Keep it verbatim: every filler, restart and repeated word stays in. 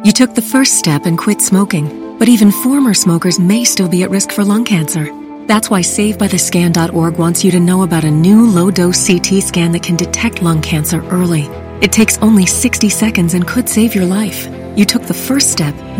You took the first step and quit smoking, but even former smokers may still be at risk for lung cancer. That's why save by the scan dot org wants you to know about a new low-dose C T scan that can detect lung cancer early. It takes only sixty seconds and could save your life. You took the first step,